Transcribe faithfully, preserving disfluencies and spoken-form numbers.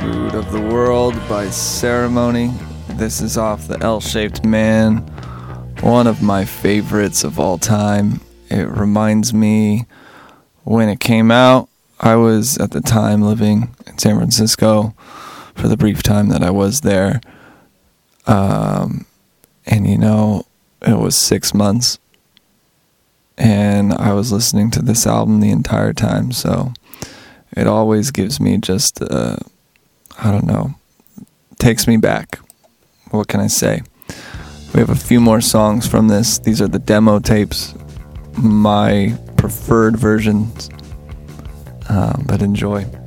Root of the World by Ceremony. This is off the L-Shaped Man, one of my favorites of all time. It reminds me when it came out. I was at the time living in San Francisco for the brief time that I was there. Um, and you know, it was six months. And I was listening to this album the entire time, so it always gives me just, uh, I don't know, takes me back. What can I say? We have a few more songs from this. These are the demo tapes, my preferred versions, um, but enjoy.